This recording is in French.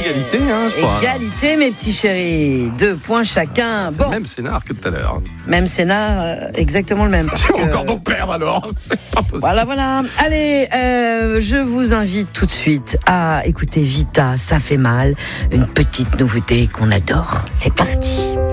égalité, je crois. Égalité, mes petits chéris. 2 points chacun. C'est le même scénar que tout à l'heure. Même scénar, exactement le même. C'est encore donc perdre alors. C'est pas possible. Voilà. Allez, je vous invite tout de suite à écouter Vita, ça fait mal. Une petite nouveauté qu'on adore. C'est parti.